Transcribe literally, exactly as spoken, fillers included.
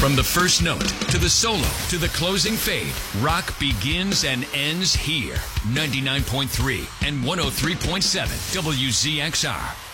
From the first note to the solo to the closing fade, rock begins and ends here. ninety-nine point three and one oh three point seven W Z X R.